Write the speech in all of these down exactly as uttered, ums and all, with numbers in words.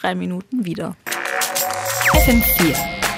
drei Minuten wieder. F M vier.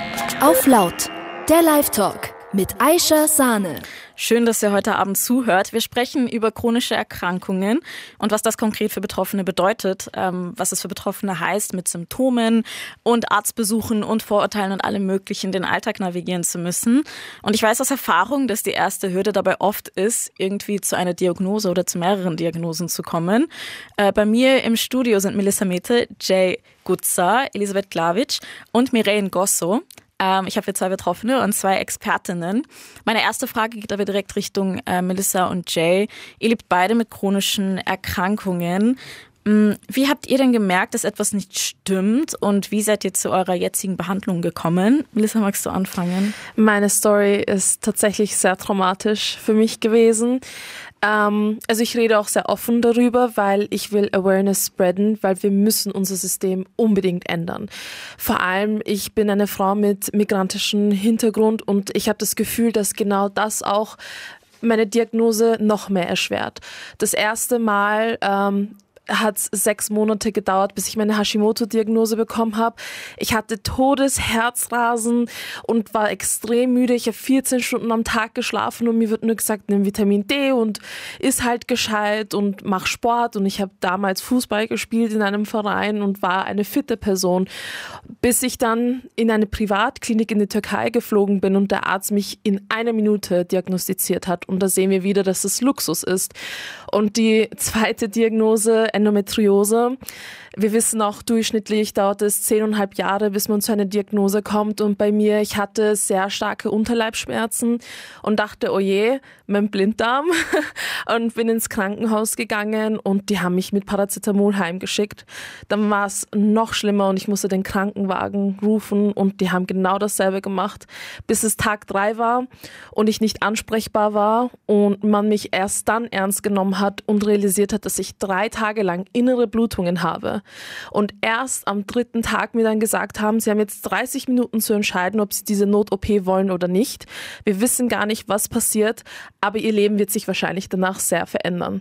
Auf laut. Der Live-Talk mit Aisha Sahne. Schön, dass ihr heute Abend zuhört. Wir sprechen über chronische Erkrankungen und was das konkret für Betroffene bedeutet, ähm, was es für Betroffene heißt, mit Symptomen und Arztbesuchen und Vorurteilen und allem Möglichen den Alltag navigieren zu müssen. Und ich weiß aus Erfahrung, dass die erste Hürde dabei oft ist, irgendwie zu einer Diagnose oder zu mehreren Diagnosen zu kommen. Äh, bei mir im Studio sind Melissa Mete, Jay Gutza, Elisabeth Glavic und Mireille Ngosso. Ähm, ich habe hier zwei Betroffene und zwei Expertinnen. Meine erste Frage geht aber direkt Richtung äh, Melissa und Jay. Ihr lebt beide mit chronischen Erkrankungen. Wie habt ihr denn gemerkt, dass etwas nicht stimmt und wie seid ihr zu eurer jetzigen Behandlung gekommen? Melissa, magst du anfangen? Meine Story ist tatsächlich sehr traumatisch für mich gewesen. Ähm, also ich rede auch sehr offen darüber, weil ich will Awareness spreaden, weil wir müssen unser System unbedingt ändern. Vor allem, ich bin eine Frau mit migrantischem Hintergrund und ich habe das Gefühl, dass genau das auch meine Diagnose noch mehr erschwert. Das erste Mal ähm, hat es sechs Monate gedauert, bis ich meine Hashimoto-Diagnose bekommen habe. Ich hatte Todesherzrasen und war extrem müde. Ich habe vierzehn Stunden am Tag geschlafen und mir wird nur gesagt, nimm Vitamin D und iss halt gescheit und mach Sport. Und ich habe damals Fußball gespielt in einem Verein und war eine fitte Person, bis ich dann in eine Privatklinik in die Türkei geflogen bin und der Arzt mich in einer Minute diagnostiziert hat. Und da sehen wir wieder, dass es Luxus ist. Und die zweite Diagnose, Endometriose. Wir wissen auch, durchschnittlich dauert es zehneinhalb Jahre, bis man zu einer Diagnose kommt. Und bei mir, ich hatte sehr starke Unterleibsschmerzen und dachte, oh je, mein Blinddarm. Und bin ins Krankenhaus gegangen und die haben mich mit Paracetamol heimgeschickt. Dann war es noch schlimmer und ich musste den Krankenwagen rufen und die haben genau dasselbe gemacht, bis es Tag drei war und ich nicht ansprechbar war und man mich erst dann ernst genommen hat und realisiert hat, dass ich drei Tage lang innere Blutungen habe. Und erst am dritten Tag mir dann gesagt haben, sie haben jetzt dreißig Minuten zu entscheiden, ob sie diese Not-O P wollen oder nicht. Wir wissen gar nicht, was passiert, aber ihr Leben wird sich wahrscheinlich danach sehr verändern.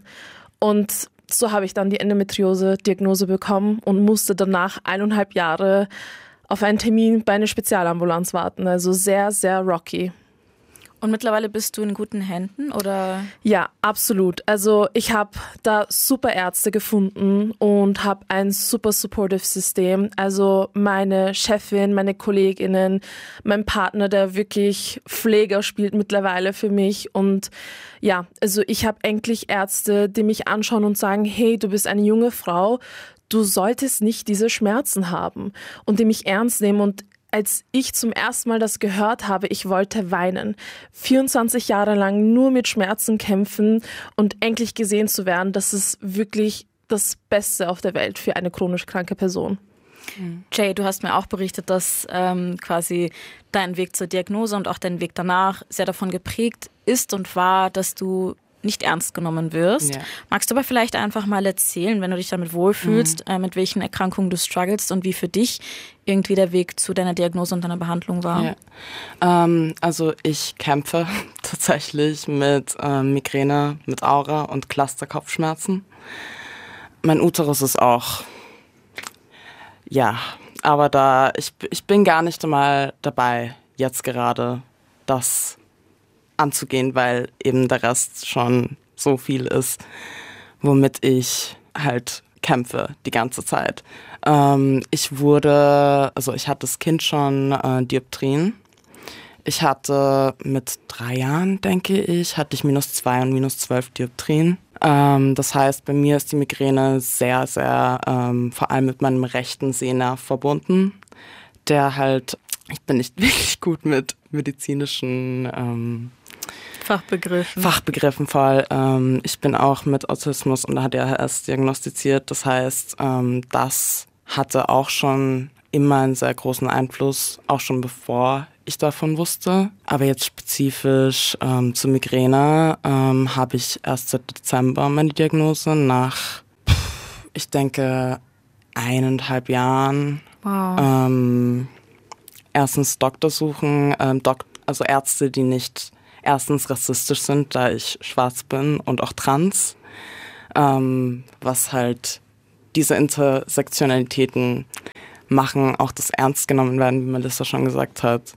Und so habe ich dann die Endometriose-Diagnose bekommen und musste danach eineinhalb Jahre auf einen Termin bei einer Spezialambulanz warten. Also sehr, sehr rocky. Und mittlerweile bist du in guten Händen, oder? Ja, absolut. Also ich habe da super Ärzte gefunden und habe ein super supportive System. Also meine Chefin, meine KollegInnen, mein Partner, der wirklich Pfleger spielt mittlerweile für mich. Und ja, also ich habe endlich Ärzte, die mich anschauen und sagen, hey, du bist eine junge Frau, du solltest nicht diese Schmerzen haben. Und die mich ernst nehmen. Und als ich zum ersten Mal das gehört habe, ich wollte weinen. vierundzwanzig Jahre lang nur mit Schmerzen kämpfen und endlich gesehen zu werden, das ist wirklich das Beste auf der Welt für eine chronisch kranke Person. Jay, du hast mir auch berichtet, dass ähm, quasi dein Weg zur Diagnose und auch dein Weg danach sehr davon geprägt ist und war, dass du nicht ernst genommen wirst. Ja. Magst du aber vielleicht einfach mal erzählen, wenn du dich damit wohlfühlst, mhm. äh, mit welchen Erkrankungen du strugglest und wie für dich irgendwie der Weg zu deiner Diagnose und deiner Behandlung war? Ja. Ähm, also ich kämpfe tatsächlich mit äh, Migräne, mit Aura und Cluster-Kopfschmerzen. Mein Uterus ist auch, ja, aber da, ich, ich bin gar nicht einmal dabei, jetzt gerade das anzugehen, weil eben der Rest schon so viel ist, womit ich halt kämpfe die ganze Zeit. Ähm, ich wurde, also ich hatte das Kind schon äh, Dioptrien. Ich hatte mit drei Jahren, denke ich, hatte ich minus zwei und minus zwölf Dioptrien. Ähm, das heißt, bei mir ist die Migräne sehr, sehr, ähm, vor allem mit meinem rechten Sehnerv verbunden, der halt, ich bin nicht wirklich gut mit medizinischen ähm, Fachbegriffen. Fachbegriffen voll. Ähm, ich bin auch mit Autismus und A D H S diagnostiziert. Das heißt, ähm, das hatte auch schon immer einen sehr großen Einfluss, auch schon bevor ich davon wusste. Aber jetzt spezifisch ähm, zur Migräne ähm, habe ich erst seit Dezember meine Diagnose nach, ich denke, eineinhalb Jahren. Wow. Ähm, erstens Doktor suchen, ähm, Dok- also Ärzte, die nicht erstens rassistisch sind, da ich schwarz bin und auch trans, ähm, was halt diese Intersektionalitäten machen auch das ernst genommen werden, wie Melissa schon gesagt hat,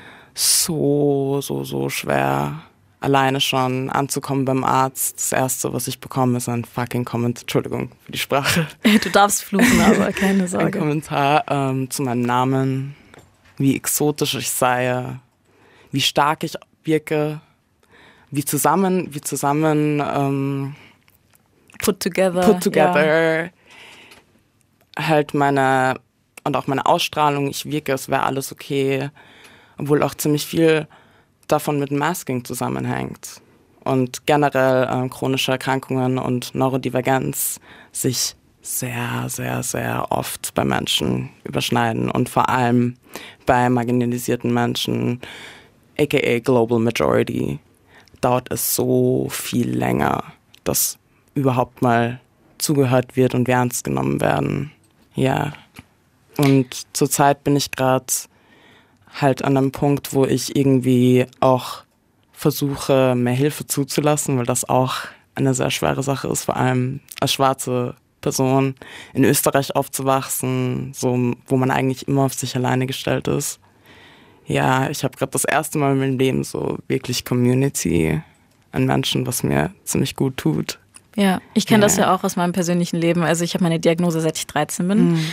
so, so, so schwer. Alleine schon anzukommen beim Arzt. Das Erste, was ich bekomme, ist ein fucking Kommentar. Entschuldigung für die Sprache. Du darfst fluchen, aber keine Sorge. Ein Kommentar ähm, zu meinem Namen, wie exotisch ich sei, wie stark ich wirke, wie zusammen, wie zusammen ähm, put together. Put together. Ja. Halt meine, und auch meine Ausstrahlung, ich wirke, es wäre alles okay. Obwohl auch ziemlich viel davon mit Masking zusammenhängt. Und generell äh, chronische Erkrankungen und Neurodivergenz sich sehr, sehr, sehr oft bei Menschen überschneiden. Und vor allem bei marginalisierten Menschen, aka Global Majority, dauert es so viel länger, dass überhaupt mal zugehört wird und wir ernst genommen werden. Ja. Und zurzeit bin ich gerade halt an einem Punkt, wo ich irgendwie auch versuche, mehr Hilfe zuzulassen, weil das auch eine sehr schwere Sache ist, vor allem als schwarze Person in Österreich aufzuwachsen, so, wo man eigentlich immer auf sich alleine gestellt ist. Ja, ich habe gerade das erste Mal in meinem Leben so wirklich Community an Menschen, was mir ziemlich gut tut. Ja, ich kenne ja. das ja auch aus meinem persönlichen Leben. Also ich habe meine Diagnose, seit ich dreizehn bin. Mhm.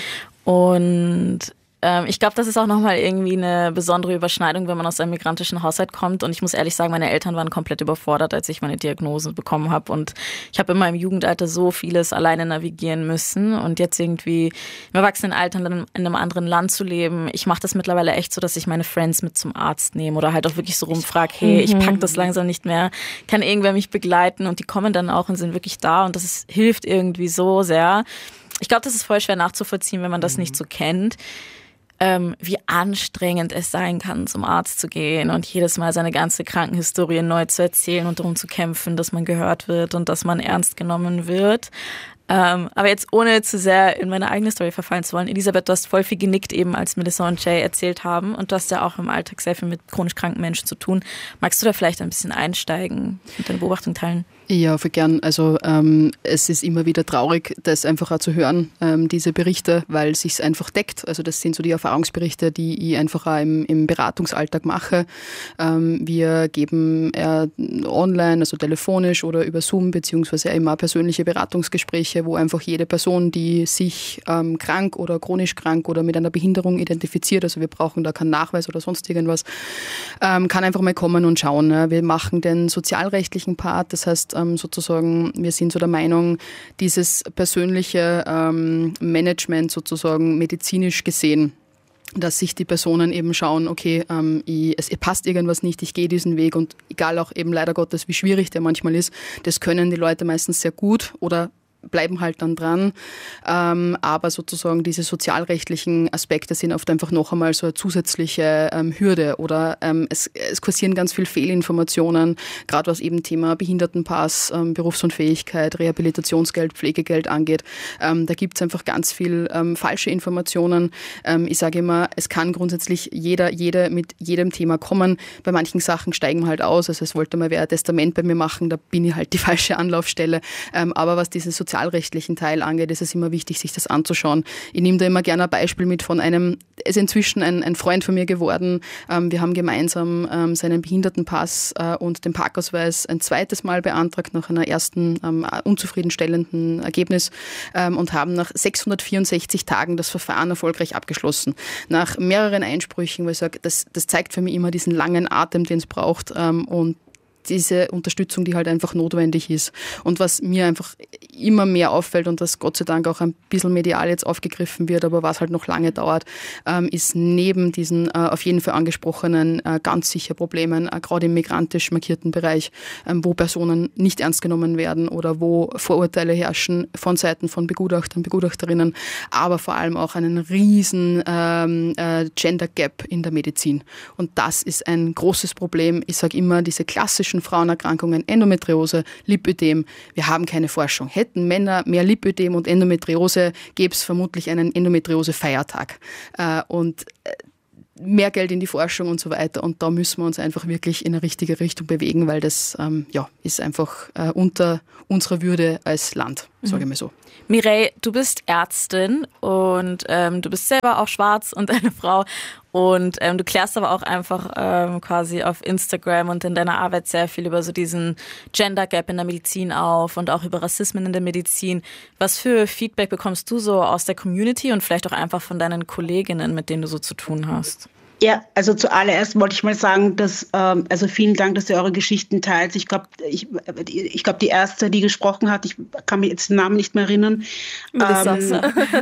Und ähm, ich glaube, das ist auch nochmal irgendwie eine besondere Überschneidung, wenn man aus einem migrantischen Haushalt kommt. Und ich muss ehrlich sagen, meine Eltern waren komplett überfordert, als ich meine Diagnose bekommen habe. Und ich habe immer im Jugendalter so vieles alleine navigieren müssen. Und jetzt irgendwie im Erwachsenenalter in einem anderen Land zu leben. Ich mache das mittlerweile echt so, dass ich meine Friends mit zum Arzt nehme oder halt auch wirklich so rumfrage, hey, ich pack das langsam nicht mehr, kann irgendwer mich begleiten? Und die kommen dann auch und sind wirklich da. Und das ist, hilft irgendwie so sehr. Ich glaube, das ist voll schwer nachzuvollziehen, wenn man das nicht so kennt. Ähm, wie anstrengend es sein kann, zum Arzt zu gehen und jedes Mal seine ganze Krankenhistorie neu zu erzählen und darum zu kämpfen, dass man gehört wird und dass man ernst genommen wird. Ähm, aber jetzt ohne zu sehr in meine eigene Story verfallen zu wollen, Elisabeth, du hast voll viel genickt eben, als Melissa und Jay erzählt haben und du hast ja auch im Alltag sehr viel mit chronisch kranken Menschen zu tun. Magst du da vielleicht ein bisschen einsteigen und deine Beobachtung teilen? Ja, voll gern. Also ähm, es ist immer wieder traurig, das einfach auch zu hören, ähm, diese Berichte, weil es sich einfach deckt. Also das sind so die Erfahrungsberichte, die ich einfach auch im, im Beratungsalltag mache. Ähm, wir geben äh, online, also telefonisch oder über Zoom, beziehungsweise immer persönliche Beratungsgespräche, wo einfach jede Person, die sich ähm, krank oder chronisch krank oder mit einer Behinderung identifiziert, also wir brauchen da keinen Nachweis oder sonst irgendwas, ähm, kann einfach mal kommen und schauen. Ne? Wir machen den sozialrechtlichen Part, das heißt, sozusagen, wir sind so der Meinung, dieses persönliche ähm, Management sozusagen medizinisch gesehen, dass sich die Personen eben schauen, okay, ähm, ich, es passt irgendwas nicht, ich gehe diesen Weg und egal auch eben leider Gottes, wie schwierig der manchmal ist, das können die Leute meistens sehr gut oder bleiben halt dann dran, ähm, aber sozusagen diese sozialrechtlichen Aspekte sind oft einfach noch einmal so eine zusätzliche ähm, Hürde oder ähm, es, es kursieren ganz viel Fehlinformationen, gerade was eben Thema Behindertenpass, ähm, Berufsunfähigkeit, Rehabilitationsgeld, Pflegegeld angeht. Ähm, da gibt es einfach ganz viel ähm, falsche Informationen. Ähm, ich sage immer, es kann grundsätzlich jeder, jede mit jedem Thema kommen. Bei manchen Sachen steigen wir halt aus, also es wollte mal wer ein Testament bei mir machen, da bin ich halt die falsche Anlaufstelle. Ähm, aber was diese sozialrechtlichen Teil angeht, ist es immer wichtig, sich das anzuschauen. Ich nehme da immer gerne ein Beispiel mit von einem, er ist inzwischen ein, ein Freund von mir geworden. Ähm, wir haben gemeinsam ähm, seinen Behindertenpass äh, und den Parkausweis ein zweites Mal beantragt nach einer ersten ähm, unzufriedenstellenden Ergebnis ähm, und haben nach sechshundertvierundsechzig Tagen das Verfahren erfolgreich abgeschlossen. Nach mehreren Einsprüchen, weil ich sage, das, das zeigt für mich immer diesen langen Atem, den es braucht ähm, und diese Unterstützung, die halt einfach notwendig ist. Und was mir einfach immer mehr auffällt und das Gott sei Dank auch ein bisschen medial jetzt aufgegriffen wird, aber was halt noch lange dauert, ähm, ist neben diesen äh, auf jeden Fall angesprochenen äh, ganz sicher Problemen, äh, gerade im migrantisch markierten Bereich, ähm, wo Personen nicht ernst genommen werden oder wo Vorurteile herrschen von Seiten von Begutachtern, Begutachterinnen, aber vor allem auch einen riesen ähm, äh, Gender Gap in der Medizin. Und das ist ein großes Problem. Ich sage immer, diese klassischen Frauenerkrankungen, Endometriose, Lipödem. Wir haben keine Forschung. Hätten Männer mehr Lipödem und Endometriose, gäbe es vermutlich einen Endometriose-Feiertag. Und mehr Geld in die Forschung und so weiter. Und da müssen wir uns einfach wirklich in eine richtige Richtung bewegen, weil das ähm, ja, ist einfach äh, unter unserer Würde als Land, sage ich mal so. Mireille, du bist Ärztin und ähm, du bist selber auch schwarz und eine Frau und ähm, du klärst aber auch einfach ähm, quasi auf Instagram und in deiner Arbeit sehr viel über so diesen Gender Gap in der Medizin auf und auch über Rassismen in der Medizin. Was für Feedback bekommst du so aus der Community und vielleicht auch einfach von deinen Kolleginnen, mit denen du so zu tun hast? Ja, also zuallererst wollte ich mal sagen, dass, ähm, also vielen Dank, dass ihr eure Geschichten teilt. Ich glaube, ich, ich glaube, die erste, die gesprochen hat, ich kann mich jetzt den Namen nicht mehr erinnern. Ähm,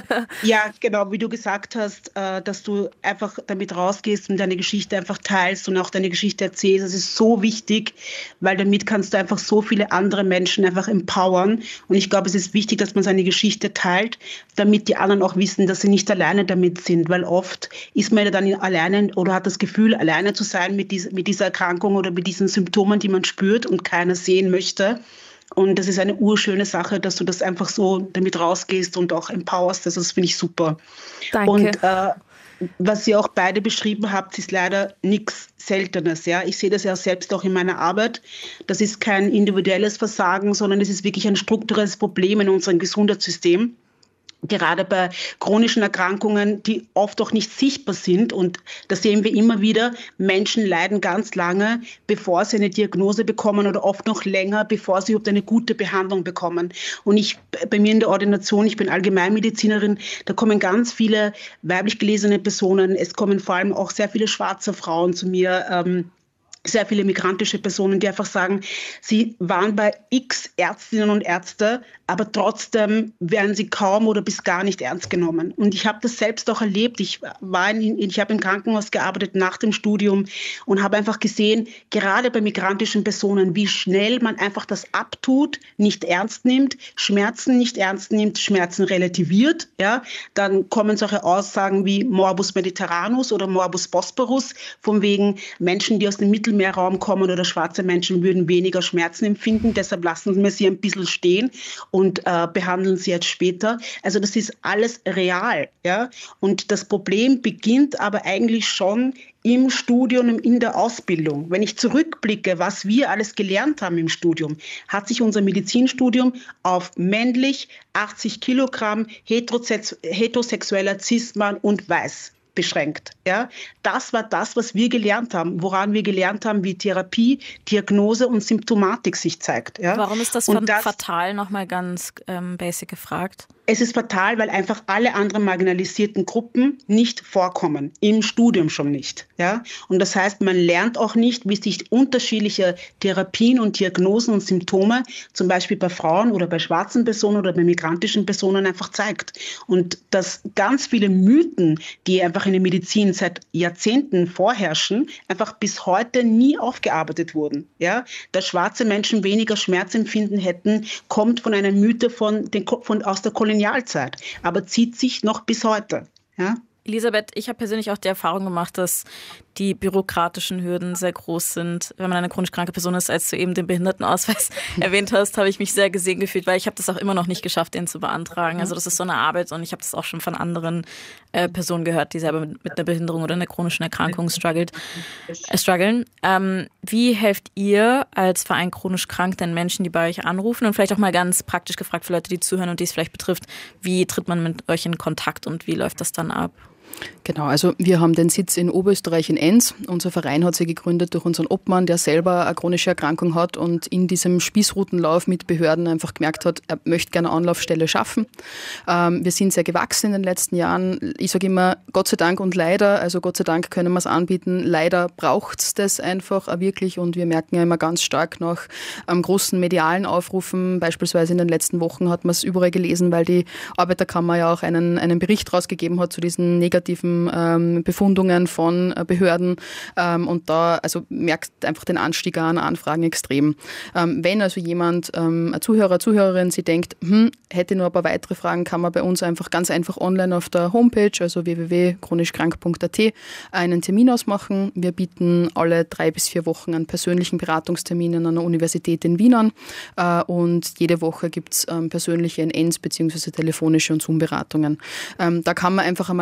ja, genau, wie du gesagt hast, äh, dass du einfach damit rausgehst und deine Geschichte einfach teilst und auch deine Geschichte erzählst. Das ist so wichtig, weil damit kannst du einfach so viele andere Menschen einfach empowern. Und ich glaube, es ist wichtig, dass man seine Geschichte teilt, damit die anderen auch wissen, dass sie nicht alleine damit sind, weil oft ist man ja dann alleine oder hat das Gefühl, alleine zu sein mit, dies, mit dieser Erkrankung oder mit diesen Symptomen, die man spürt und keiner sehen möchte. Und das ist eine urschöne Sache, dass du das einfach so damit rausgehst und auch empowerst. Also das finde ich super. Danke. Und äh, was ihr auch beide beschrieben habt, ist leider nichts Seltenes. Ja? Ich sehe das ja selbst auch in meiner Arbeit. Das ist kein individuelles Versagen, sondern es ist wirklich ein strukturelles Problem in unserem Gesundheitssystem. Gerade bei chronischen Erkrankungen, die oft auch nicht sichtbar sind. Und da sehen wir immer wieder, Menschen leiden ganz lange, bevor sie eine Diagnose bekommen oder oft noch länger, bevor sie überhaupt eine gute Behandlung bekommen. Und ich, bei mir in der Ordination, ich bin Allgemeinmedizinerin, da kommen ganz viele weiblich gelesene Personen. Es kommen vor allem auch sehr viele schwarze Frauen zu mir, ähm, sehr viele migrantische Personen, die einfach sagen, sie waren bei x Ärztinnen und Ärzte, aber trotzdem werden sie kaum oder bis gar nicht ernst genommen. Und ich habe das selbst auch erlebt. Ich war in, ich habe im Krankenhaus gearbeitet nach dem Studium und habe einfach gesehen, gerade bei migrantischen Personen, wie schnell man einfach das abtut, nicht ernst nimmt, Schmerzen nicht ernst nimmt, Schmerzen relativiert. Ja, dann kommen solche Aussagen wie Morbus Mediterranus oder Morbus Bosporus, von wegen Menschen, die aus dem Mittelmeerraum kommen oder schwarze Menschen würden weniger Schmerzen empfinden, deshalb lassen wir sie ein bisschen stehen und äh, behandeln sie jetzt später. Also das ist alles real. Ja? Und das Problem beginnt aber eigentlich schon im Studium, in der Ausbildung. Wenn ich zurückblicke, was wir alles gelernt haben im Studium, hat sich unser Medizinstudium auf männlich, achtzig Kilogramm, heterosex- heterosexueller Cis-Mann und weiß beschränkt. Ja? Das war das, was wir gelernt haben, woran wir gelernt haben, wie Therapie, Diagnose und Symptomatik sich zeigt. Ja? Warum ist das, und das fatal, nochmal ganz ähm, basic gefragt? Es ist fatal, weil einfach alle anderen marginalisierten Gruppen nicht vorkommen, im Studium schon nicht. Ja? Und das heißt, man lernt auch nicht, wie sich unterschiedliche Therapien und Diagnosen und Symptome, zum Beispiel bei Frauen oder bei schwarzen Personen oder bei migrantischen Personen einfach zeigt. Und dass ganz viele Mythen, die einfach in der Medizin seit Jahrzehnten vorherrschen, einfach bis heute nie aufgearbeitet wurden. Ja? Dass schwarze Menschen weniger Schmerzempfinden hätten, kommt von einer Mythe von, den, von aus der Kolonialzeit, aber zieht sich noch bis heute. Ja? Elisabeth, ich habe persönlich auch die Erfahrung gemacht, dass die bürokratischen Hürden sehr groß sind. Wenn man eine chronisch kranke Person ist, als du eben den Behindertenausweis erwähnt hast, habe ich mich sehr gesehen gefühlt, weil ich habe das auch immer noch nicht geschafft, den zu beantragen. Also das ist so eine Arbeit und ich habe das auch schon von anderen äh, Personen gehört, die selber mit, mit einer Behinderung oder einer chronischen Erkrankung struggelt, äh, strugglen. Ähm, wie helft ihr als Verein chronisch krank den Menschen, die bei euch anrufen? Und vielleicht auch mal ganz praktisch gefragt für Leute, die zuhören und die es vielleicht betrifft, wie tritt man mit euch in Kontakt und wie läuft das dann ab? Genau, also wir haben den Sitz in Oberösterreich in Enns. Unser Verein hat sich gegründet durch unseren Obmann, der selber eine chronische Erkrankung hat und in diesem Spießrutenlauf mit Behörden einfach gemerkt hat, er möchte gerne eine Anlaufstelle schaffen. Ähm, wir sind sehr gewachsen in den letzten Jahren. Ich sage immer, Gott sei Dank und leider, also Gott sei Dank können wir es anbieten, leider braucht es das einfach auch wirklich und wir merken ja immer ganz stark nach ähm, großen medialen Aufrufen, beispielsweise in den letzten Wochen hat man es überall gelesen, weil die Arbeiterkammer ja auch einen, einen Bericht rausgegeben hat zu diesen negativen ähm, Befundungen von äh, Behörden ähm, und da also merkt einfach den Anstieg an Anfragen extrem. Ähm, wenn also jemand, ähm, ein Zuhörer, Zuhörerin, sie denkt, hm, hätte nur ein paar weitere Fragen, kann man bei uns einfach ganz einfach online auf der Homepage, also w w w punkt chronisch krank punkt a t, einen Termin ausmachen. Wir bieten alle drei bis vier Wochen einen persönlichen Beratungstermin an einer Universität in Wien an äh, und jede Woche gibt es ähm, persönliche in Enns bzw. telefonische und Zoom-Beratungen. Ähm, da kann man einfach einmal auch abstimmen,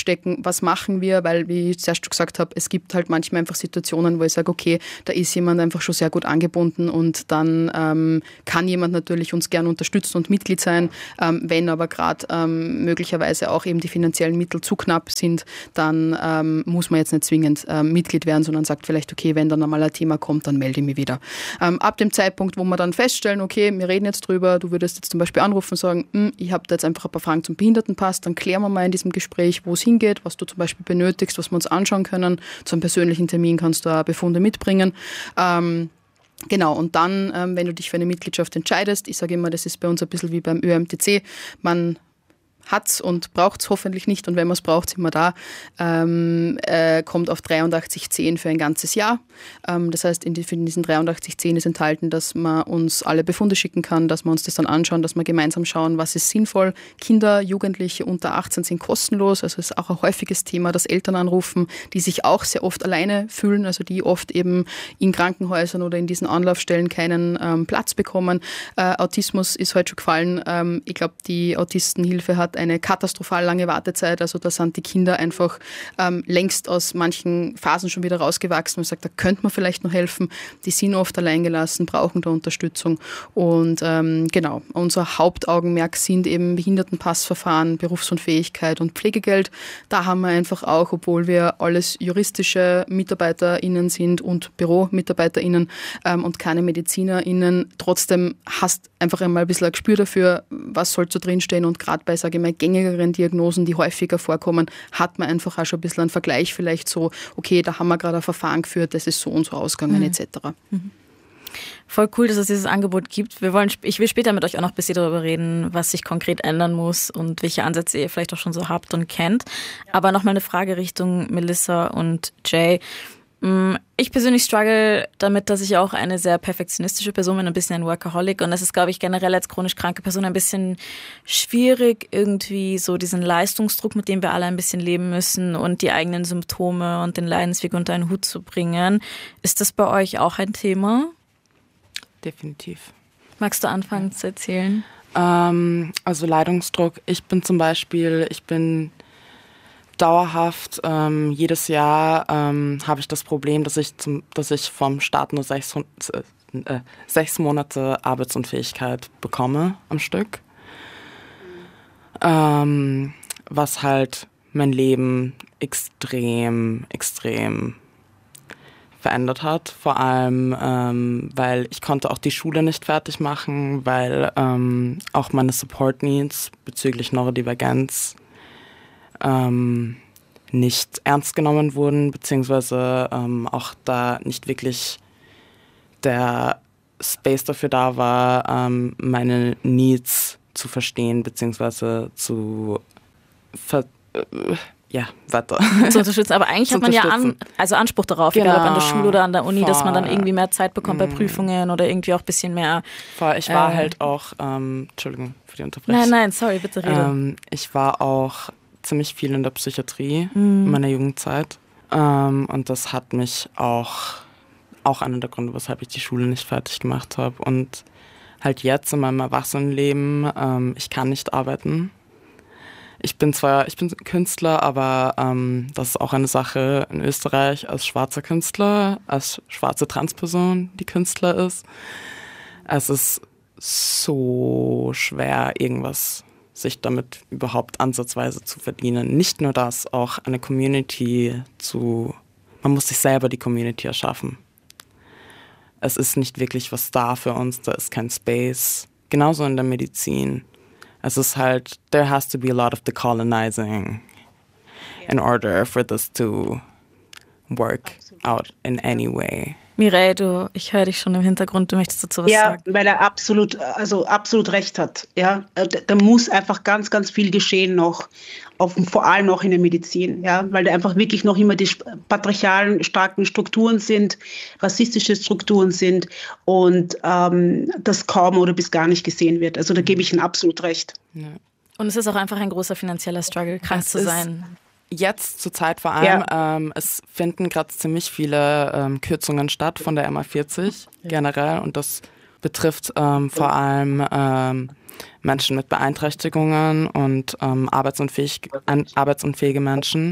abstecken, was machen wir, weil, wie ich zuerst schon gesagt habe, es gibt halt manchmal einfach Situationen, wo ich sage, okay, da ist jemand einfach schon sehr gut angebunden und dann ähm, kann jemand natürlich uns gern unterstützen und Mitglied sein. Ähm, wenn aber gerade ähm, möglicherweise auch eben die finanziellen Mittel zu knapp sind, dann ähm, muss man jetzt nicht zwingend ähm, Mitglied werden, sondern sagt vielleicht, okay, wenn dann einmal ein Thema kommt, dann melde ich mich wieder. Ähm, ab dem Zeitpunkt, wo wir dann feststellen, okay, wir reden jetzt drüber, du würdest jetzt zum Beispiel anrufen und sagen, hm, ich habe da jetzt einfach ein paar Fragen zum Behindertenpass, dann klären wir mal in diesem Gespräch, wo es hingeht, was du zum Beispiel benötigst, was wir uns anschauen können. Zu einem persönlichen Termin kannst du auch Befunde mitbringen. Ähm, Genau, und dann, ähm, wenn du dich für eine Mitgliedschaft entscheidest, ich sage immer, das ist bei uns ein bisschen wie beim Ö M T C, man hat's und braucht's hoffentlich nicht und wenn man es braucht, sind wir da, ähm, äh, kommt auf dreiundachtzig zehn für ein ganzes Jahr. Ähm, das heißt, in, die, in diesen dreiundachtzig zehn ist enthalten, dass man uns alle Befunde schicken kann, dass wir uns das dann anschauen, dass wir gemeinsam schauen, was ist sinnvoll. Kinder, Jugendliche unter achtzehn sind kostenlos, also ist auch ein häufiges Thema, dass Eltern anrufen, die sich auch sehr oft alleine fühlen, also die oft eben in Krankenhäusern oder in diesen Anlaufstellen keinen ähm, Platz bekommen. Äh, Autismus ist heute schon gefallen. Ähm, ich glaube, die Autistenhilfe hat eine katastrophal lange Wartezeit. Also da sind die Kinder einfach ähm, längst aus manchen Phasen schon wieder rausgewachsen und sagt, da könnte man vielleicht noch helfen. Die sind oft alleingelassen, brauchen da Unterstützung. Und ähm, genau, unser Hauptaugenmerk sind eben Behindertenpassverfahren, Berufsunfähigkeit und Pflegegeld. Da haben wir einfach auch, obwohl wir alles juristische MitarbeiterInnen sind und BüromitarbeiterInnen ähm, und keine MedizinerInnen, trotzdem hast einfach einmal ein bisschen ein Gespür dafür, was soll so drinstehen und gerade bei, sage ich mal, gängigeren Diagnosen, die häufiger vorkommen, hat man einfach auch schon ein bisschen einen Vergleich, vielleicht so, okay, da haben wir gerade ein Verfahren geführt, das ist so und so ausgegangen, mhm. et cetera. Mhm. Voll cool, dass es dieses Angebot gibt. Wir wollen, ich will später mit euch auch noch ein bisschen darüber reden, was sich konkret ändern muss und welche Ansätze ihr vielleicht auch schon so habt und kennt. Aber nochmal eine Frage Richtung Melissa und Jay. Ich persönlich struggle damit, dass ich auch eine sehr perfektionistische Person bin, ein bisschen ein Workaholic und das ist, glaube ich, generell als chronisch kranke Person ein bisschen schwierig, irgendwie so diesen Leistungsdruck, mit dem wir alle ein bisschen leben müssen und die eigenen Symptome und den Leidensweg unter einen Hut zu bringen. Ist das bei euch auch ein Thema? Definitiv. Magst du anfangen zu erzählen? Ähm, also Leidungsdruck. Ich bin zum Beispiel, ich bin dauerhaft, ähm, jedes Jahr ähm, habe ich das Problem, dass ich zum, dass ich vom Staat nur sechs, äh, sechs Monate Arbeitsunfähigkeit bekomme am Stück. Ähm, was halt mein Leben extrem, extrem verändert hat. Vor allem, ähm, weil ich konnte auch die Schule nicht fertig machen, weil ähm, auch meine Support Needs bezüglich Neurodivergenz Ähm, nicht ernst genommen wurden, beziehungsweise ähm, auch da nicht wirklich der Space dafür da war, ähm, meine Needs zu verstehen, beziehungsweise zu ver äh, ja, weiter. Zu unterstützen. Aber eigentlich hat man ja an, also Anspruch darauf, genau. egal ob an der Schule oder an der Uni, Voll. dass man dann irgendwie mehr Zeit bekommt bei mm. Prüfungen oder irgendwie auch ein bisschen mehr. Voll. Ich war äh, halt auch, ähm, Entschuldigung für die Unterbrechung. Nein, nein, sorry, bitte rede. Ähm, ich war auch ziemlich viel in der Psychiatrie mhm. in meiner Jugendzeit. Ähm, und das hat mich auch, auch einer der Gründe, weshalb ich die Schule nicht fertig gemacht habe. Und halt jetzt in meinem Erwachsenenleben, ähm, ich kann nicht arbeiten. Ich bin zwar, ich bin Künstler, aber ähm, das ist auch eine Sache in Österreich als schwarzer Künstler, als schwarze Transperson, die Künstler ist. Es ist so schwer, irgendwas sich damit überhaupt ansatzweise zu verdienen. Nicht nur das, auch eine Community zu, man muss sich selber die Community erschaffen. Es ist nicht wirklich was da für uns, da ist kein Space. Genauso in der Medizin. Es ist halt, there has to be a lot of decolonizing in order for this to work out in any way. Mireille, du, ich höre dich schon im Hintergrund, du möchtest dazu was ja, sagen. Ja, weil er absolut, also absolut recht hat. Ja, da, da muss einfach ganz, ganz viel geschehen noch, auf, vor allem noch in der Medizin, ja, weil da einfach wirklich noch immer die patriarchalen starken Strukturen sind, rassistische Strukturen sind und ähm, das kaum oder bis gar nicht gesehen wird. Also da gebe ich Ihnen absolut recht. Ja. Und es ist auch einfach ein großer finanzieller Struggle, krank zu sein. Jetzt zur Zeit vor allem, ja. ähm, es finden gerade ziemlich viele ähm, Kürzungen statt von der M A vierzig ja. generell und das betrifft ähm, vor allem ähm, Menschen mit Beeinträchtigungen und ähm, arbeitsunfähig, an, arbeitsunfähige Menschen.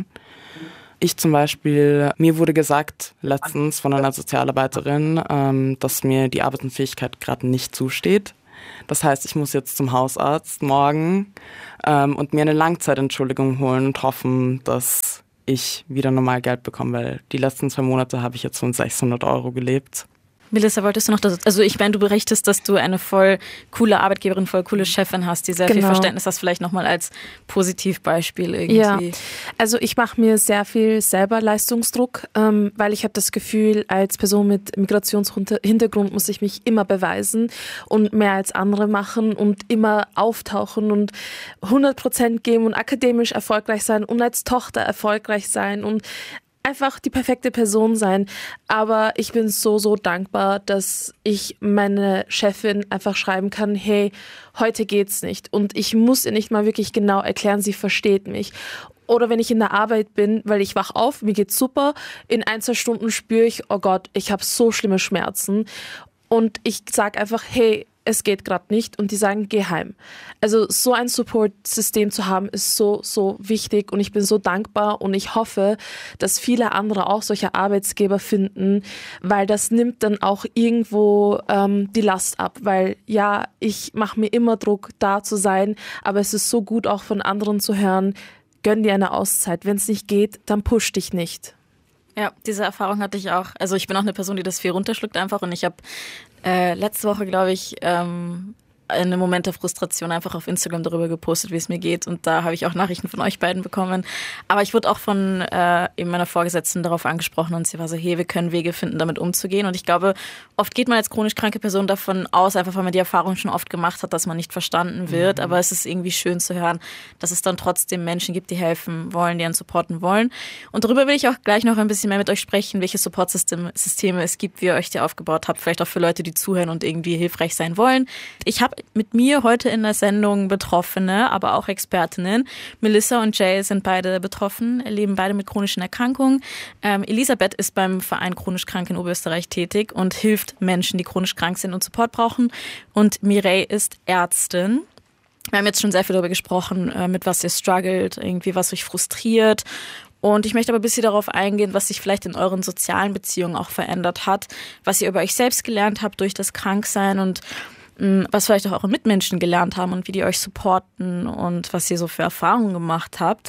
Ich zum Beispiel, mir wurde gesagt letztens von einer Sozialarbeiterin, ähm, dass mir die Arbeitsunfähigkeit gerade nicht zusteht. Das heißt, ich muss jetzt zum Hausarzt morgen ähm, und mir eine Langzeitentschuldigung holen und hoffen, dass ich wieder normal Geld bekomme, weil die letzten zwei Monate habe ich jetzt von sechshundert Euro gelebt. Melissa, wolltest du noch, das, also ich meine, du berichtest, dass du eine voll coole Arbeitgeberin, voll coole Chefin hast, die sehr genau. viel Verständnis hast, vielleicht nochmal als Positivbeispiel irgendwie. Ja, also ich mache mir sehr viel selber Leistungsdruck, ähm, weil ich habe das Gefühl, als Person mit Migrationshintergrund muss ich mich immer beweisen und mehr als andere machen und immer auftauchen und hundert Prozent geben und akademisch erfolgreich sein und als Tochter erfolgreich sein und einfach die perfekte Person sein. Aber ich bin so, so dankbar, dass ich meine Chefin einfach schreiben kann, hey, heute geht's nicht. Und ich muss ihr nicht mal wirklich genau erklären, sie versteht mich. Oder wenn ich in der Arbeit bin, weil ich wach auf, mir geht's super, in ein, zwei Stunden spüre ich, oh Gott, ich habe so schlimme Schmerzen. Und ich sage einfach, hey, es geht gerade nicht und die sagen, geh heim. Also so ein Support-System zu haben, ist so, so wichtig und ich bin so dankbar und ich hoffe, dass viele andere auch solche Arbeitsgeber finden, weil das nimmt dann auch irgendwo ähm, die Last ab, weil ja, ich mache mir immer Druck, da zu sein, aber es ist so gut auch von anderen zu hören, gönn dir eine Auszeit, wenn es nicht geht, dann push dich nicht. Ja, diese Erfahrung hatte ich auch. Also ich bin auch eine Person, die das viel runterschluckt einfach und ich habe äh, letzte Woche, glaube ich, ähm, einen Moment der Frustration einfach auf Instagram darüber gepostet, wie es mir geht und da habe ich auch Nachrichten von euch beiden bekommen. Aber ich wurde auch von äh, eben meiner Vorgesetzten darauf angesprochen und sie war so, hey, wir können Wege finden, damit umzugehen und ich glaube, oft geht man als chronisch kranke Person davon aus, einfach weil man die Erfahrung schon oft gemacht hat, dass man nicht verstanden wird, mhm. aber es ist irgendwie schön zu hören, dass es dann trotzdem Menschen gibt, die helfen wollen, die einen supporten wollen und darüber will ich auch gleich noch ein bisschen mehr mit euch sprechen, welche Supportsysteme es gibt, wie ihr euch die aufgebaut habt, vielleicht auch für Leute, die zuhören und irgendwie hilfreich sein wollen. Ich habe mit mir heute in der Sendung Betroffene, aber auch Expertinnen. Melissa und Jay sind beide betroffen, leben beide mit chronischen Erkrankungen. Ähm, Elisabeth ist beim Verein Chronisch Krank in Oberösterreich tätig und hilft Menschen, die chronisch krank sind und Support brauchen. Und Mireille ist Ärztin. Wir haben jetzt schon sehr viel darüber gesprochen, äh, mit was ihr struggelt, irgendwie was euch frustriert. Und ich möchte aber ein bisschen darauf eingehen, was sich vielleicht in euren sozialen Beziehungen auch verändert hat, was ihr über euch selbst gelernt habt durch das Kranksein und was vielleicht auch eure Mitmenschen gelernt haben und wie die euch supporten und was ihr so für Erfahrungen gemacht habt.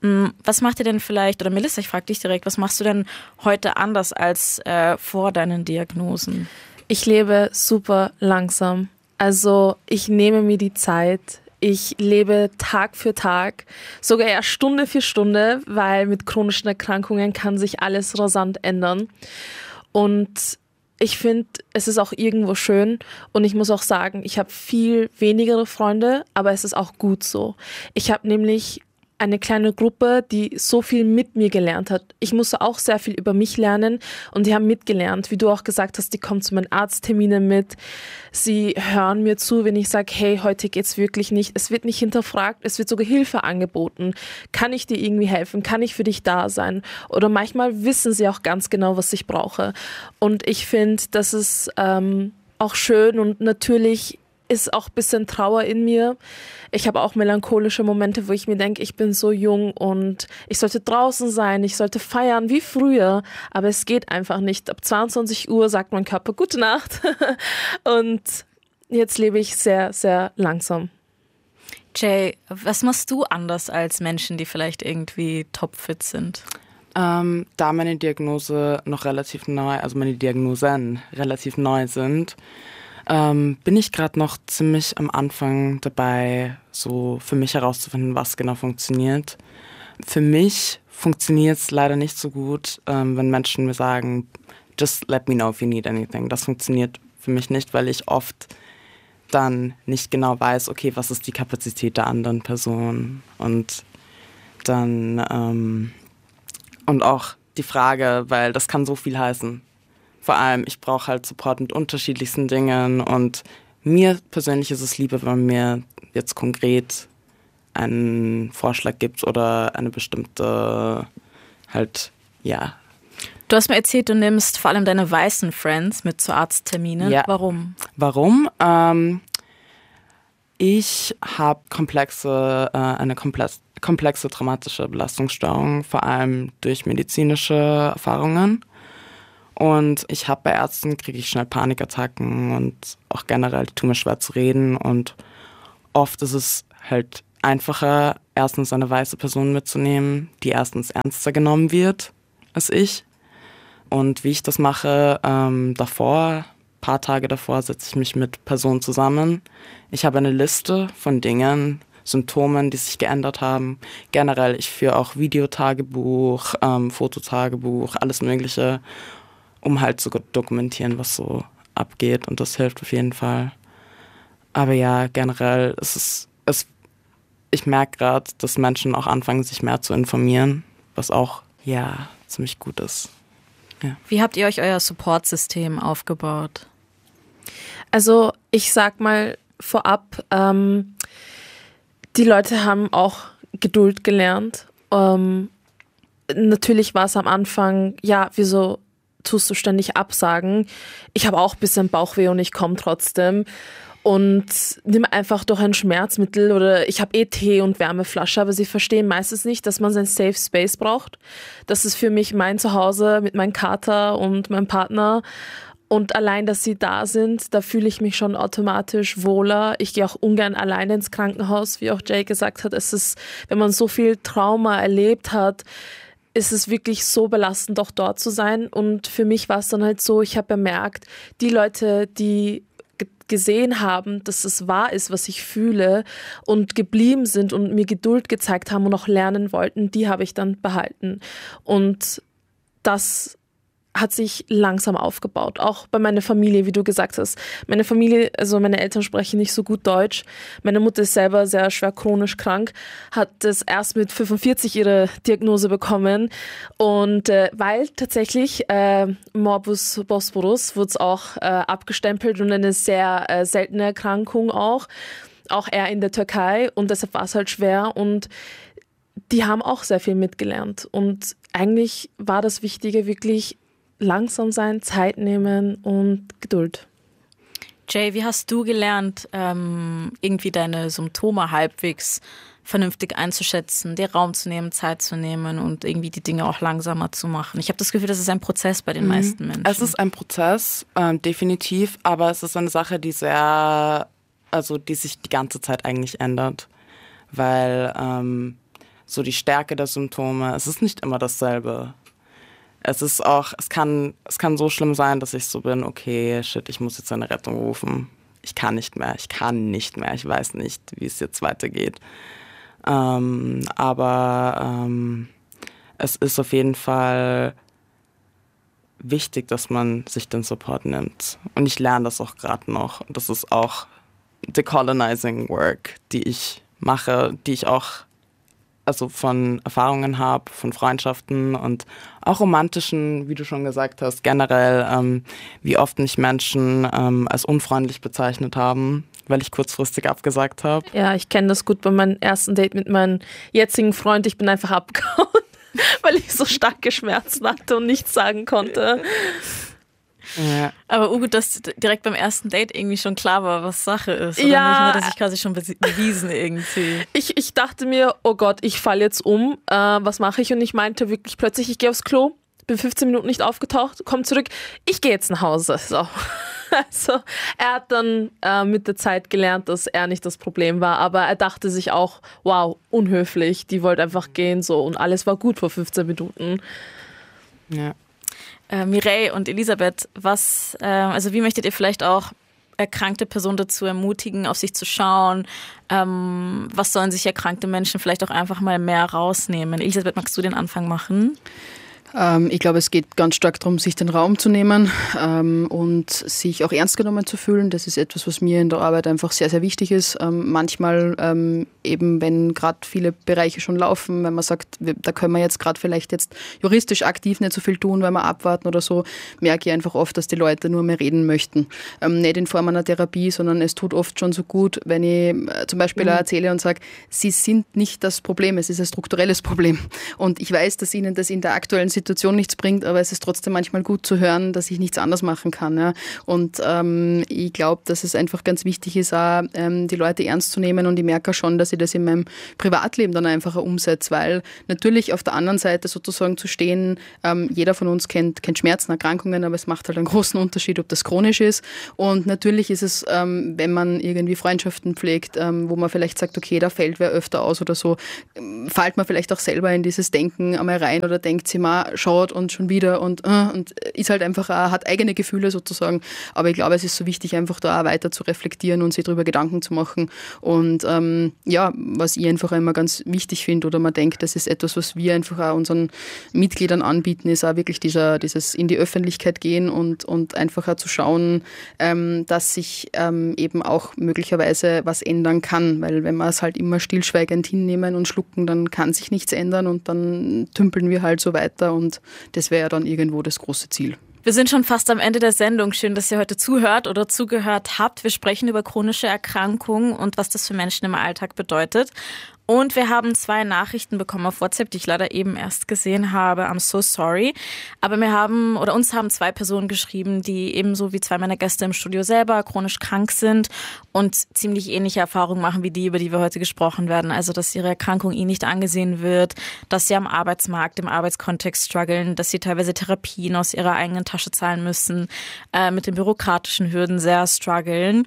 Was macht ihr denn vielleicht, oder Melissa, ich frage dich direkt, was machst du denn heute anders als äh, vor deinen Diagnosen? Ich lebe super langsam. Also ich nehme mir die Zeit. Ich lebe Tag für Tag, sogar eher Stunde für Stunde, weil mit chronischen Erkrankungen kann sich alles rasant ändern. Und ich finde, es ist auch irgendwo schön und ich muss auch sagen, ich habe viel weniger Freunde, aber es ist auch gut so. Ich habe nämlich eine kleine Gruppe, die so viel mit mir gelernt hat. Ich musste auch sehr viel über mich lernen und die haben mitgelernt. Wie du auch gesagt hast, die kommen zu meinen Arztterminen mit. Sie hören mir zu, wenn ich sage, hey, heute geht's wirklich nicht. Es wird nicht hinterfragt, es wird sogar Hilfe angeboten. Kann ich dir irgendwie helfen? Kann ich für dich da sein? Oder manchmal wissen sie auch ganz genau, was ich brauche. Und ich finde, das ist ähm, auch schön und natürlich ist auch ein bisschen Trauer in mir. Ich habe auch melancholische Momente, wo ich mir denke, ich bin so jung und ich sollte draußen sein, ich sollte feiern wie früher, aber es geht einfach nicht. Ab zweiundzwanzig Uhr sagt mein Körper Gute Nacht und jetzt lebe ich sehr, sehr langsam. Jay, was machst du anders als Menschen, die vielleicht irgendwie topfit sind? Ähm, da meine Diagnose noch relativ neu, also meine Diagnosen relativ neu sind, Ähm, bin ich gerade noch ziemlich am Anfang dabei, so für mich herauszufinden, was genau funktioniert. Für mich funktioniert es leider nicht so gut, ähm, wenn Menschen mir sagen, just let me know if you need anything. Das funktioniert für mich nicht, weil ich oft dann nicht genau weiß, okay, was ist die Kapazität der anderen Person und dann ähm, und auch die Frage, weil das kann so viel heißen. Vor allem, ich brauche halt Support mit unterschiedlichsten Dingen und mir persönlich ist es lieber, wenn man mir jetzt konkret einen Vorschlag gibt oder eine bestimmte, halt, ja. Du hast mir erzählt, du nimmst vor allem deine weißen Friends mit zu Arztterminen. Ja. Warum? Warum? Ähm, Ich habe komplexe, äh, eine komplex, komplexe traumatische Belastungsstörung, vor allem durch medizinische Erfahrungen. Und ich habe bei Ärzten, kriege ich schnell Panikattacken und auch generell tut mir schwer zu reden. Und oft ist es halt einfacher, erstens eine weiße Person mitzunehmen, die erstens ernster genommen wird als ich. Und wie ich das mache, ähm, davor, ein paar Tage davor, setze ich mich mit Personen zusammen. Ich habe eine Liste von Dingen, Symptomen, die sich geändert haben. Generell, ich führe auch Videotagebuch, ähm, Fototagebuch, alles Mögliche, um halt zu dokumentieren, was so abgeht. Und das hilft auf jeden Fall. Aber ja, generell ist es, es ich merke gerade, dass Menschen auch anfangen, sich mehr zu informieren, was auch, ja, ziemlich gut ist. Ja. Wie habt ihr euch euer Supportsystem aufgebaut? Also ich sag mal vorab, ähm, die Leute haben auch Geduld gelernt. Ähm, natürlich war es am Anfang, ja, wieso tust du ständig absagen? Ich habe auch ein bisschen Bauchweh und ich komme trotzdem. Und nimm einfach doch ein Schmerzmittel oder ich habe eh Tee und Wärmeflasche, aber sie verstehen meistens nicht, dass man seinen Safe Space braucht. Das ist für mich mein Zuhause mit meinem Kater und meinem Partner. Und allein, dass sie da sind, da fühle ich mich schon automatisch wohler. Ich gehe auch ungern alleine ins Krankenhaus, wie auch Jay gesagt hat. Es ist, wenn man so viel Trauma erlebt hat, ist es wirklich so belastend, auch dort zu sein. Und für mich war es dann halt so, ich habe bemerkt, die Leute, die gesehen haben, dass es wahr ist, was ich fühle und geblieben sind und mir Geduld gezeigt haben und auch lernen wollten, die habe ich dann behalten. Und das hat sich langsam aufgebaut. Auch bei meiner Familie, wie du gesagt hast. Meine Familie, also meine Eltern sprechen nicht so gut Deutsch. Meine Mutter ist selber sehr schwer chronisch krank, hat das erst mit fünfundvierzig ihre Diagnose bekommen. Und äh, weil tatsächlich äh, Morbus Bosporus wurde es auch äh, abgestempelt und eine sehr äh, seltene Erkrankung auch. Auch eher in der Türkei. Und deshalb war es halt schwer. Und die haben auch sehr viel mitgelernt. Und eigentlich war das Wichtige wirklich langsam sein, Zeit nehmen und Geduld. Jay, wie hast du gelernt, ähm, irgendwie deine Symptome halbwegs vernünftig einzuschätzen, dir Raum zu nehmen, Zeit zu nehmen und irgendwie die Dinge auch langsamer zu machen? Ich habe das Gefühl, das ist ein Prozess bei den mhm. meisten Menschen. Es ist ein Prozess, ähm, definitiv, aber es ist eine Sache, die sehr, also die sich die ganze Zeit eigentlich ändert, weil ähm, so die Stärke der Symptome, es ist nicht immer dasselbe. Es ist auch, es kann, es kann so schlimm sein, dass ich so bin, okay, shit, ich muss jetzt eine Rettung rufen. Ich kann nicht mehr, ich kann nicht mehr, ich weiß nicht, wie es jetzt weitergeht. Ähm, aber ähm, es ist auf jeden Fall wichtig, dass man sich den Support nimmt. Und ich lerne das auch gerade noch. Das ist auch decolonizing work, die ich mache, die ich auch also von Erfahrungen habe, von Freundschaften und auch romantischen, wie du schon gesagt hast, generell, ähm, wie oft mich Menschen ähm, als unfreundlich bezeichnet haben, weil ich kurzfristig abgesagt habe. Ja, ich kenne das gut bei meinem ersten Date mit meinem jetzigen Freund. Ich bin einfach abgehauen, weil ich so starke Schmerzen hatte und nichts sagen konnte. Ja. Aber Ugo, dass direkt beim ersten Date irgendwie schon klar war, was Sache ist. Oder ja, hat er sich quasi schon bewiesen irgendwie. Ich, ich dachte mir, oh Gott, ich falle jetzt um. Äh, was mache ich? Und ich meinte wirklich plötzlich, ich gehe aufs Klo, bin fünfzehn Minuten nicht aufgetaucht, komme zurück, ich gehe jetzt nach Hause. So. Also er hat dann äh, mit der Zeit gelernt, dass er nicht das Problem war, aber er dachte sich auch, wow, unhöflich, die wollte einfach gehen so und alles war gut vor fünfzehn Minuten. Ja. Äh, Mireille und Elisabeth, was, äh, also wie möchtet ihr vielleicht auch erkrankte Personen dazu ermutigen, auf sich zu schauen? Ähm, was sollen sich erkrankte Menschen vielleicht auch einfach mal mehr rausnehmen? Elisabeth, magst du den Anfang machen? Ähm, ich glaube, es geht ganz stark darum, sich den Raum zu nehmen ähm, und sich auch ernst genommen zu fühlen. Das ist etwas, was mir in der Arbeit einfach sehr, sehr wichtig ist. Ähm, manchmal ähm, eben, wenn gerade viele Bereiche schon laufen, wenn man sagt, wir, da können wir jetzt gerade vielleicht jetzt juristisch aktiv nicht so viel tun, weil wir abwarten oder so, merke ich einfach oft, dass die Leute nur mehr reden möchten. Ähm, nicht in Form einer Therapie, sondern es tut oft schon so gut, wenn ich äh, zum Beispiel mhm. erzähle und sage, sie sind nicht das Problem, es ist ein strukturelles Problem. Und ich weiß, dass ihnen das in der aktuellen Situation nichts bringt, aber es ist trotzdem manchmal gut zu hören, dass ich nichts anders machen kann. Ja. Und ähm, ich glaube, dass es einfach ganz wichtig ist, auch, ähm, die Leute ernst zu nehmen, und ich merke schon, dass ich das in meinem Privatleben dann einfach umsetze, weil natürlich auf der anderen Seite sozusagen zu stehen, ähm, jeder von uns kennt, kennt Schmerzen, Erkrankungen, aber es macht halt einen großen Unterschied, ob das chronisch ist. Und natürlich ist es, ähm, wenn man irgendwie Freundschaften pflegt, ähm, wo man vielleicht sagt, okay, da fällt wer öfter aus oder so, ähm, fällt man vielleicht auch selber in dieses Denken einmal rein oder denkt sich mal, schaut und schon wieder und, äh, und ist halt einfach, auch, hat eigene Gefühle sozusagen. Aber ich glaube, es ist so wichtig, einfach da auch weiter zu reflektieren und sich darüber Gedanken zu machen. Und ähm, ja, was ich einfach immer ganz wichtig finde oder man denkt, das ist etwas, was wir einfach auch unseren Mitgliedern anbieten, ist auch wirklich dieser, dieses in die Öffentlichkeit gehen und, und einfach auch zu schauen, ähm, dass sich ähm, eben auch möglicherweise was ändern kann. Weil wenn wir es halt immer stillschweigend hinnehmen und schlucken, dann kann sich nichts ändern und dann tümpeln wir halt so weiter und das wäre ja dann irgendwo das große Ziel. Wir sind schon fast am Ende der Sendung. Schön, dass ihr heute zuhört oder zugehört habt. Wir sprechen über chronische Erkrankungen und was das für Menschen im Alltag bedeutet. Und wir haben zwei Nachrichten bekommen auf WhatsApp, die ich leider eben erst gesehen habe. I'm so sorry. Aber wir haben, oder uns haben zwei Personen geschrieben, die ebenso wie zwei meiner Gäste im Studio selber chronisch krank sind und ziemlich ähnliche Erfahrungen machen wie die, über die wir heute gesprochen werden. Also, dass ihre Erkrankung ihnen nicht angesehen wird, dass sie am Arbeitsmarkt, im Arbeitskontext strugglen, dass sie teilweise Therapien aus ihrer eigenen Tasche zahlen müssen, äh, mit den bürokratischen Hürden sehr strugglen.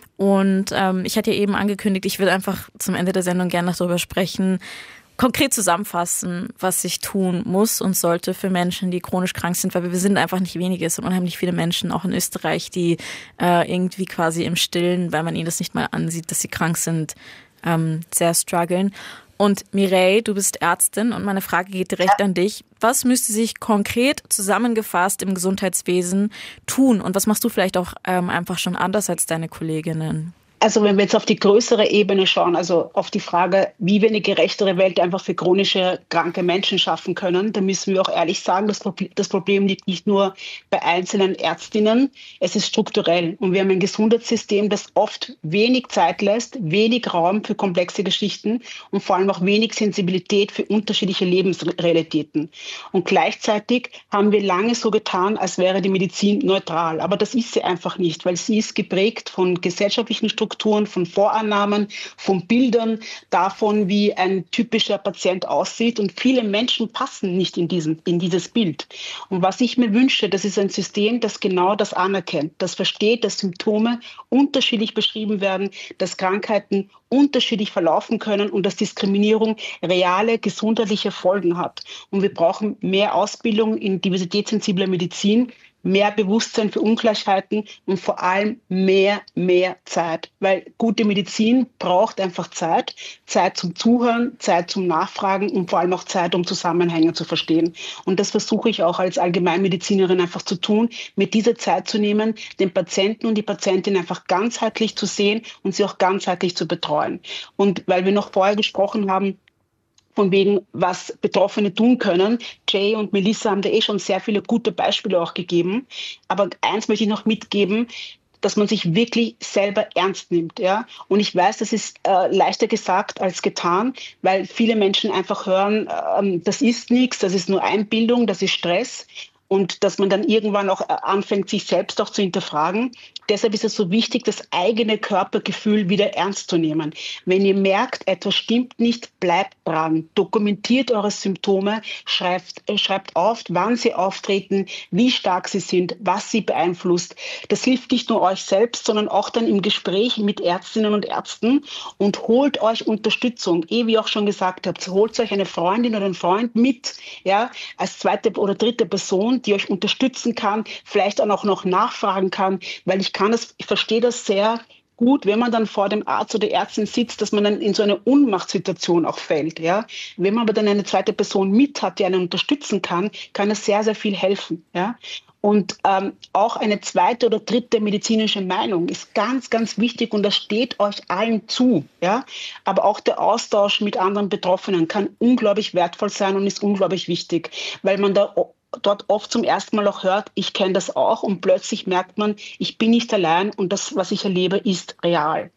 Und ähm, ich hatte ja eben angekündigt, ich würde einfach zum Ende der Sendung gerne darüber sprechen, konkret zusammenfassen, was sich tun muss und sollte für Menschen, die chronisch krank sind, weil wir sind einfach nicht wenige, es sind unheimlich viele Menschen, auch in Österreich, die äh, irgendwie quasi im Stillen, weil man ihnen das nicht mal ansieht, dass sie krank sind, ähm, sehr strugglen. Und Mireille, du bist Ärztin und meine Frage geht direkt an dich. Was müsste sich konkret zusammengefasst im Gesundheitswesen tun? Und was machst du vielleicht auch ähm, einfach schon anders als deine Kolleginnen? Also wenn wir jetzt auf die größere Ebene schauen, also auf die Frage, wie wir eine gerechtere Welt einfach für chronische kranke Menschen schaffen können, dann müssen wir auch ehrlich sagen, das Problem, das Problem liegt nicht nur bei einzelnen Ärztinnen, es ist strukturell. Und wir haben ein Gesundheitssystem, das oft wenig Zeit lässt, wenig Raum für komplexe Geschichten und vor allem auch wenig Sensibilität für unterschiedliche Lebensrealitäten. Und gleichzeitig haben wir lange so getan, als wäre die Medizin neutral. Aber das ist sie einfach nicht, weil sie ist geprägt von gesellschaftlichen Strukturen, von Vorannahmen, von Bildern, davon, wie ein typischer Patient aussieht. Und viele Menschen passen nicht in, diesen, in dieses Bild. Und was ich mir wünsche, das ist ein System, das genau das anerkennt, das versteht, dass Symptome unterschiedlich beschrieben werden, dass Krankheiten unterschiedlich verlaufen können und dass Diskriminierung reale gesundheitliche Folgen hat. Und wir brauchen mehr Ausbildung in diversitätssensibler Medizin, mehr Bewusstsein für Ungleichheiten und vor allem mehr, mehr Zeit. Weil gute Medizin braucht einfach Zeit. Zeit zum Zuhören, Zeit zum Nachfragen und vor allem auch Zeit, um Zusammenhänge zu verstehen. Und das versuche ich auch als Allgemeinmedizinerin einfach zu tun, mir diese Zeit zu nehmen, den Patienten und die Patientin einfach ganzheitlich zu sehen und sie auch ganzheitlich zu betreuen. Und weil wir noch vorher gesprochen haben, von wegen, was Betroffene tun können. Jay und Melissa haben da eh schon sehr viele gute Beispiele auch gegeben. Aber eins möchte ich noch mitgeben, dass man sich wirklich selber ernst nimmt. Ja? Und ich weiß, das ist äh, leichter gesagt als getan, weil viele Menschen einfach hören, äh, das ist nichts, das ist nur Einbildung, das ist Stress. Und dass man dann irgendwann auch anfängt, sich selbst auch zu hinterfragen. Deshalb ist es so wichtig, das eigene Körpergefühl wieder ernst zu nehmen. Wenn ihr merkt, etwas stimmt nicht, bleibt dran. Dokumentiert eure Symptome, schreibt, schreibt auf, wann sie auftreten, wie stark sie sind, was sie beeinflusst. Das hilft nicht nur euch selbst, sondern auch dann im Gespräch mit Ärztinnen und Ärzten und holt euch Unterstützung. Eh, wie ich auch schon gesagt habe, holt euch eine Freundin oder einen Freund mit, ja, als zweite oder dritte Person, die euch unterstützen kann, vielleicht auch noch nachfragen kann, weil ich kann das, ich verstehe das sehr gut, wenn man dann vor dem Arzt oder Ärztin sitzt, dass man dann in so eine Ohnmachtssituation auch fällt. Ja? Wenn man aber dann eine zweite Person mit hat, die einen unterstützen kann, kann es sehr, sehr viel helfen. Ja? Und ähm, auch eine zweite oder dritte medizinische Meinung ist ganz, ganz wichtig und das steht euch allen zu. Ja? Aber auch der Austausch mit anderen Betroffenen kann unglaublich wertvoll sein und ist unglaublich wichtig, weil man da dort oft zum ersten Mal auch hört, ich kenne das auch und plötzlich merkt man, ich bin nicht allein und das, was ich erlebe, ist real.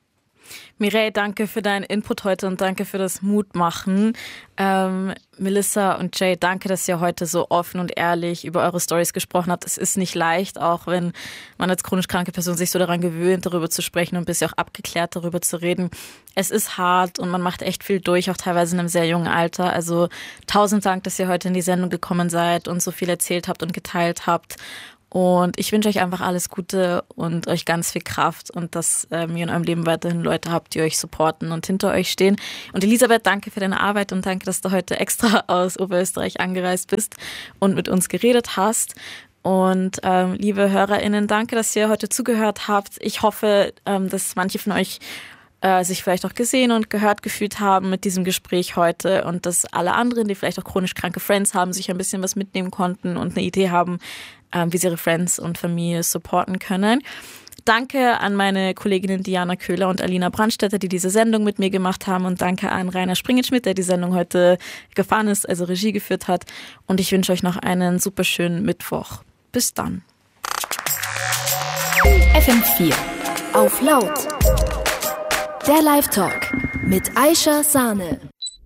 Mireille, danke für deinen Input heute und danke für das Mutmachen. Ähm, Melissa und Jay, danke, dass ihr heute so offen und ehrlich über eure Storys gesprochen habt. Es ist nicht leicht, auch wenn man als chronisch kranke Person sich so daran gewöhnt, darüber zu sprechen und ein bisschen auch abgeklärt darüber zu reden. Es ist hart und man macht echt viel durch, auch teilweise in einem sehr jungen Alter. Also tausend Dank, dass ihr heute in die Sendung gekommen seid und so viel erzählt habt und geteilt habt. Und ich wünsche euch einfach alles Gute und euch ganz viel Kraft und dass ähm, ihr in eurem Leben weiterhin Leute habt, die euch supporten und hinter euch stehen. Und Elisabeth, danke für deine Arbeit und danke, dass du heute extra aus Oberösterreich angereist bist und mit uns geredet hast. Und ähm, liebe HörerInnen, danke, dass ihr heute zugehört habt. Ich hoffe, ähm, dass manche von euch äh, sich vielleicht auch gesehen und gehört gefühlt haben mit diesem Gespräch heute und dass alle anderen, die vielleicht auch chronisch kranke Friends haben, sich ein bisschen was mitnehmen konnten und eine Idee haben, wie sie ihre Friends und Familie supporten können. Danke an meine Kolleginnen Diana Köhler und Alina Brandstätter, die diese Sendung mit mir gemacht haben und danke an Rainer Springenschmidt, der die Sendung heute gefahren ist, also Regie geführt hat und ich wünsche euch noch einen super schönen Mittwoch. Bis dann. F M vier auf laut. Der Live-Talk mit Aisha Sahne.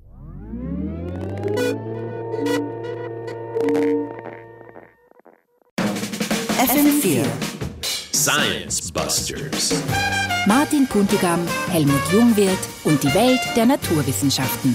F M vier Science Busters. Martin Puntigam, Helmut Jungwirth und die Welt der Naturwissenschaften.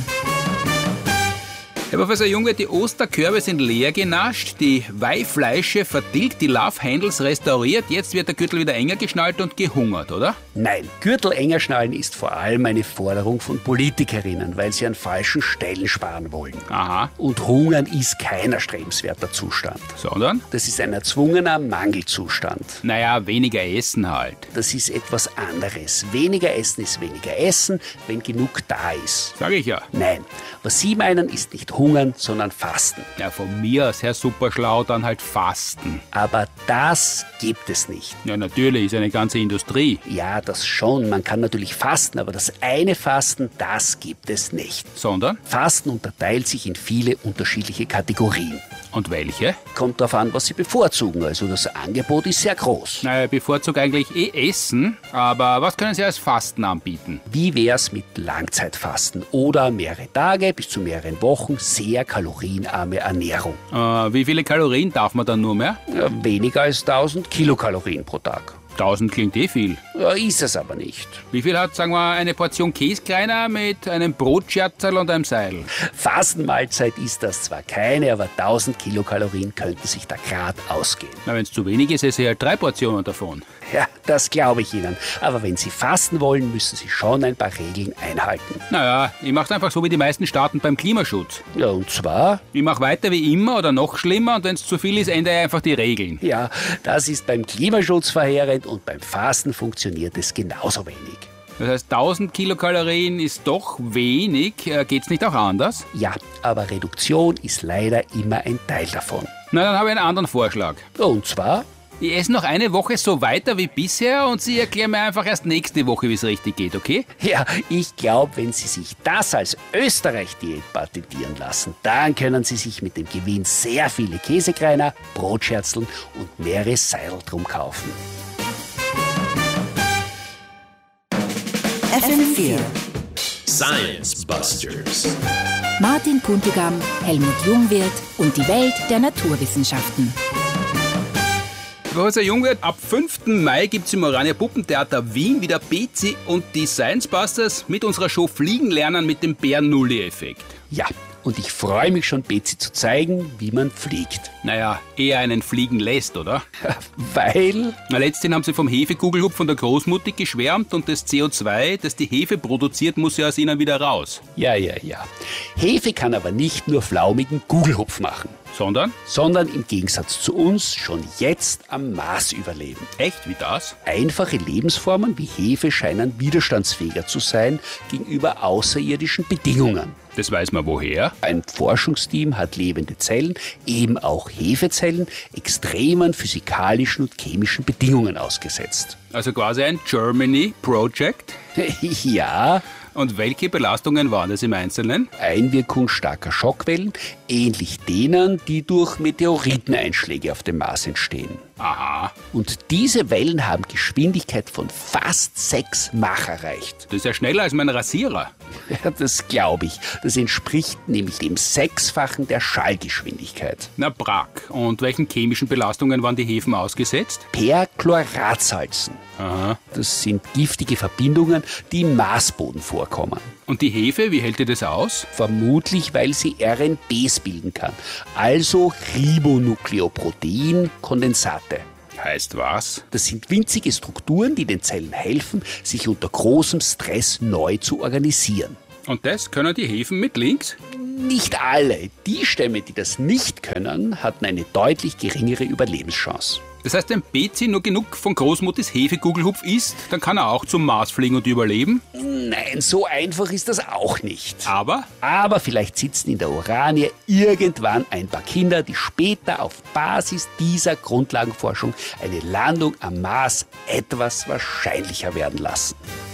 Herr Professor Jungwirth, die Osterkörbe sind leer genascht, die Weihfleische vertilgt, die Love Handles restauriert, jetzt wird der Gürtel wieder enger geschnallt und gehungert, oder? Nein, Gürtel enger schnallen ist vor allem eine Forderung von Politikerinnen, weil sie an falschen Stellen sparen wollen. Aha. Und Hungern ist kein erstrebenswerter Zustand. Sondern? Das ist ein erzwungener Mangelzustand. Naja, weniger essen halt. Das ist etwas anderes. Weniger essen ist weniger essen, wenn genug da ist. Sag ich ja. Nein, was Sie meinen, ist nicht Hungern, sondern Fasten. Ja, von mir aus, Herr Superschlau, dann halt Fasten. Aber das gibt es nicht. Ja, natürlich, ist eine ganze Industrie. Ja, das schon. Man kann natürlich fasten, aber das eine Fasten, das gibt es nicht. Sondern? Fasten unterteilt sich in viele unterschiedliche Kategorien. Und welche? Kommt darauf an, was Sie bevorzugen. Also das Angebot ist sehr groß. Naja, ich bevorzuge eigentlich eh Essen, aber was können Sie als Fasten anbieten? Wie wär's mit Langzeitfasten oder mehrere Tage bis zu mehreren Wochen sehr kalorienarme Ernährung? Äh, wie viele Kalorien darf man dann nur mehr? Ja, weniger als tausend Kilokalorien pro Tag. tausend klingt eh viel. Ja, ist es aber nicht. Wie viel hat, sagen wir, eine Portion Käskreiner mit einem Brotscherzerl und einem Seil? Fastenmahlzeit ist das zwar keine, aber tausend Kilokalorien könnten sich da grad ausgehen. Na, wenn es zu wenig ist, esse ich halt drei Portionen davon. Ja, das glaube ich Ihnen. Aber wenn Sie fasten wollen, müssen Sie schon ein paar Regeln einhalten. Naja, ich mache es einfach so wie die meisten Staaten beim Klimaschutz. Ja, und zwar? Ich mache weiter wie immer oder noch schlimmer und wenn es zu viel ist, ändere ich einfach die Regeln. Ja, das ist beim Klimaschutz verheerend und beim Fasten funktioniert es genauso wenig. Das heißt, tausend Kilokalorien ist doch wenig. Geht's nicht auch anders? Ja, aber Reduktion ist leider immer ein Teil davon. Na, dann habe ich einen anderen Vorschlag. Und zwar? Ich esse noch eine Woche so weiter wie bisher und Sie erklären mir einfach erst nächste Woche, wie es richtig geht, okay? Ja, ich glaube, wenn Sie sich das als Österreich-Diät patentieren lassen, dann können Sie sich mit dem Gewinn sehr viele Käsekreiner, Brotscherzln und mehrere Seidel drum kaufen. F M vier Science Busters. Martin Puntigam, Helmut Jungwirth und die Welt der Naturwissenschaften. Professor Jungwirth, ab fünften Mai gibt es im Orania Puppentheater Wien wieder Bezi und die Science Busters mit unserer Show Fliegen lernen mit dem Bernoulli-Effekt. Ja, und ich freue mich schon, Bezi zu zeigen, wie man fliegt. Naja, eher einen fliegen lässt, oder? Weil? Na, letztens haben sie vom Hefekugelhupf von der Großmutter geschwärmt und das C O zwei, das die Hefe produziert, muss ja aus ihnen wieder raus. Ja, ja, ja. Hefe kann aber nicht nur flaumigen Gugelhupf machen. Sondern? Sondern im Gegensatz zu uns schon jetzt am Mars überleben. Echt, wie das? Einfache Lebensformen wie Hefe scheinen widerstandsfähiger zu sein gegenüber außerirdischen Bedingungen. Das weiß man woher? Ein Forschungsteam hat lebende Zellen, eben auch Hefezellen, extremen physikalischen und chemischen Bedingungen ausgesetzt. Also quasi ein Germany Project? Ja. Und welche Belastungen waren das im Einzelnen? Einwirkung starker Schockwellen, ähnlich denen, die durch Meteoriteneinschläge auf dem Mars entstehen. Aha. Und diese Wellen haben Geschwindigkeit von fast sechs Mach erreicht. Das ist ja schneller als mein Rasierer. Ja, das glaube ich. Das entspricht nämlich dem Sechsfachen der Schallgeschwindigkeit. Na brack. Und welchen chemischen Belastungen waren die Hefen ausgesetzt? Perchloratsalzen. Aha. Das sind giftige Verbindungen, die im Marsboden vorkommen. Und die Hefe, wie hält ihr das aus? Vermutlich, weil sie R N Bs bilden kann, also Ribonukleoprotein-Kondensate. Heißt was? Das sind winzige Strukturen, die den Zellen helfen, sich unter großem Stress neu zu organisieren. Und das können die Hefen mit links? Nicht alle. Die Stämme, die das nicht können, hatten eine deutlich geringere Überlebenschance. Das heißt, wenn Betsy nur genug von Großmuttis Hefekugelhupf isst, dann kann er auch zum Mars fliegen und überleben? Nein, so einfach ist das auch nicht. Aber? Aber vielleicht sitzen in der Uranie irgendwann ein paar Kinder, die später auf Basis dieser Grundlagenforschung eine Landung am Mars etwas wahrscheinlicher werden lassen.